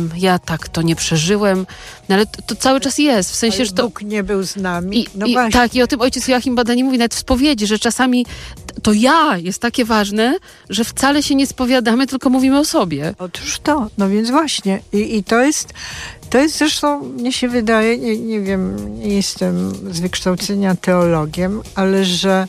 ja tak to nie przeżyłem, no ale to cały czas jest, w sensie, ale że to... Bóg nie był z nami. Właśnie. Tak, i o tym ojciec Joachim Badani mówi nawet w spowiedzi, że czasami to ja jest takie ważne, że wcale się nie spowiadamy, tylko mówimy o sobie. Otóż to, no więc właśnie. I to jest zresztą, mnie się wydaje, nie wiem, nie jestem z wykształcenia teologiem, ale że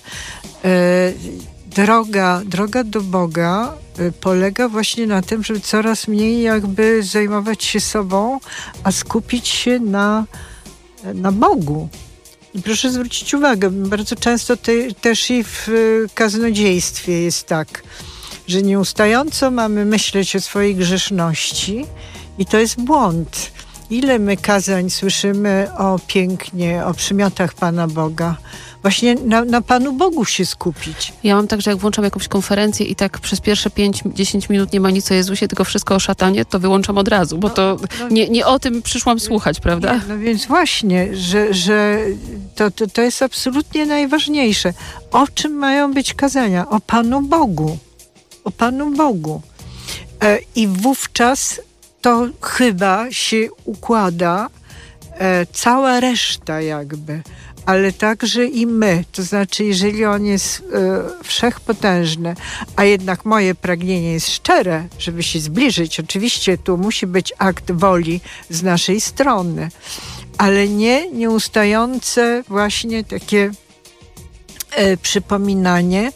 droga do Boga polega właśnie na tym, żeby coraz mniej jakby zajmować się sobą, a skupić się na Bogu. I proszę zwrócić uwagę, bardzo często też i w kaznodziejstwie jest tak, że nieustająco mamy myśleć o swojej grzeszności i to jest błąd. Ile my kazań słyszymy o pięknie, o przymiotach Pana Boga. Właśnie na Panu Bogu się skupić. Ja mam tak, że jak włączam jakąś konferencję i tak przez pierwsze 5-10 minut nie ma nic o Jezusie, tylko wszystko o szatanie, to wyłączam od razu, bo nie o tym przyszłam słuchać, prawda? Nie, no więc właśnie, że to jest absolutnie najważniejsze. O czym mają być kazania? O Panu Bogu. O Panu Bogu. I wówczas to chyba się układa cała reszta jakby, ale także i my. To znaczy, jeżeli on jest wszechpotężny, a jednak moje pragnienie jest szczere, żeby się zbliżyć, oczywiście tu musi być akt woli z naszej strony, ale nie nieustające właśnie takie przypominanie.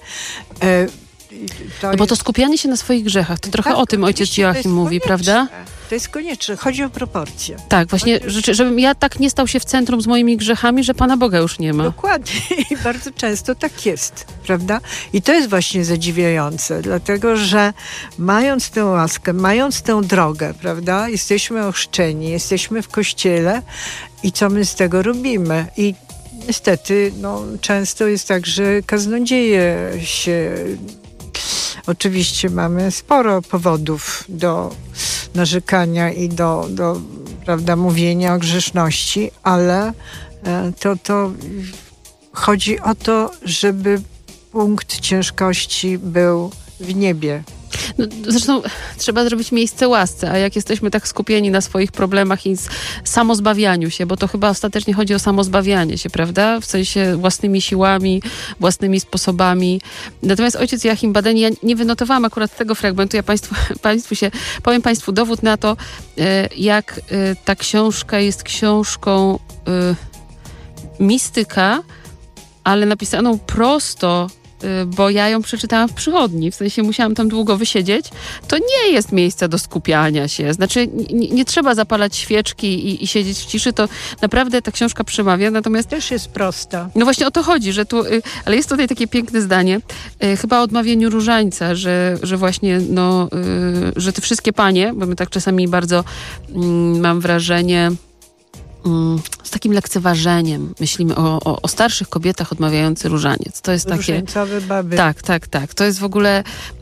No bo to skupianie się na swoich grzechach, to trochę tak, o tym ojciec Joachim mówi, prawda? To jest konieczne. Chodzi o proporcje. Tak, właśnie, żebym ja tak nie stał się w centrum z moimi grzechami, że Pana Boga już nie ma. Dokładnie. I bardzo często tak jest, prawda? I to jest właśnie zadziwiające, dlatego że mając tę łaskę, mając tę drogę, prawda? Jesteśmy ochrzczeni, jesteśmy w kościele i co my z tego robimy? I niestety, często jest tak, że kaznodzieje się... Oczywiście mamy sporo powodów do narzekania i do prawda, mówienia o grzeszności, ale to chodzi o to, żeby punkt ciężkości był w niebie. No, zresztą trzeba zrobić miejsce łasce, a jak jesteśmy tak skupieni na swoich problemach i samozbawianiu się, bo to chyba ostatecznie chodzi o samozbawianie się, prawda? W sensie własnymi siłami, własnymi sposobami. Natomiast ojciec Joachim Badani, ja nie wynotowałam akurat tego fragmentu, ja powiem Państwu dowód na to, jak ta książka jest książką mistyka, ale napisaną prosto, bo ja ją przeczytałam w przychodni, w sensie musiałam tam długo wysiedzieć. To nie jest miejsce do skupiania się. Znaczy nie trzeba zapalać świeczki i siedzieć w ciszy, to naprawdę ta książka przemawia, natomiast... Też jest prosta. No właśnie o to chodzi, że tu... Ale jest tutaj takie piękne zdanie, chyba o odmawianiu różańca, że właśnie, że te wszystkie panie, bo my tak czasami bardzo mam wrażenie... z takim lekceważeniem myślimy o starszych kobietach odmawiających różaniec. To jest takie... Różańcowe baby. Tak. To jest w ogóle...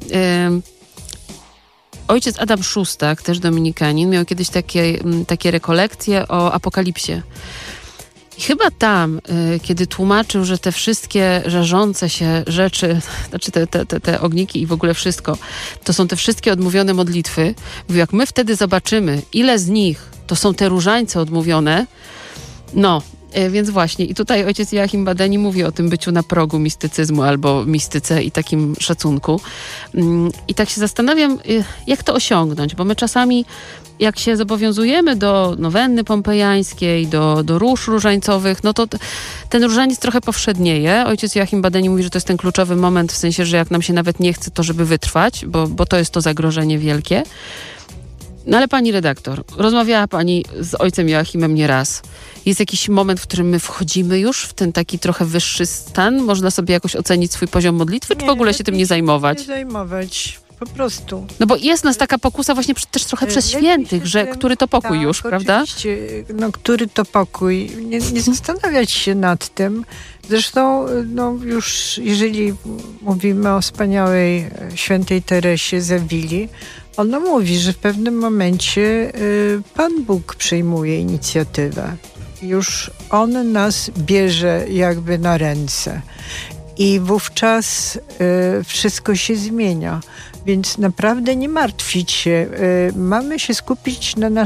Ojciec Adam Szóstak, też dominikanin, miał kiedyś takie rekolekcje o apokalipsie. I chyba tam, kiedy tłumaczył, że te wszystkie żarzące się rzeczy, znaczy te ogniki i w ogóle wszystko, to są te wszystkie odmówione modlitwy, mówił, jak my wtedy zobaczymy, ile z nich to są te różańce odmówione, więc właśnie. I tutaj ojciec Joachim Badani mówi o tym byciu na progu mistycyzmu albo mistyce i takim szacunku. I tak się zastanawiam, jak to osiągnąć, bo my czasami, jak się zobowiązujemy do nowenny pompejańskiej, do róż różańcowych, no to ten różaniec trochę powszednieje. Ojciec Joachim Badani mówi, że to jest ten kluczowy moment, w sensie, że jak nam się nawet nie chce, to żeby wytrwać, bo to jest to zagrożenie wielkie. No ale pani redaktor, rozmawiała pani z ojcem Joachimem nieraz. Jest jakiś moment, w którym my wchodzimy już w ten taki trochę wyższy stan? Można sobie jakoś ocenić swój poziom modlitwy, czy w ogóle się tym nie zajmować? Nie zajmować, po prostu. No bo jest nas taka pokusa właśnie też trochę przez świętych, że który to pokój już, prawda? Oczywiście, który to pokój. Nie zastanawiać się nad tym. Zresztą już jeżeli mówimy o wspaniałej świętej Teresie z Awili, ona mówi, że w pewnym momencie Pan Bóg przejmuje inicjatywę. Już On nas bierze jakby na ręce. I wówczas wszystko się zmienia. Więc naprawdę nie martwić się. Mamy się skupić na naszym